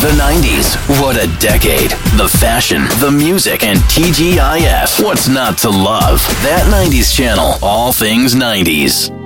The 90s, what a decade. The fashion, the music, and TGIF. What's not to love? That 90s channel, all things 90s.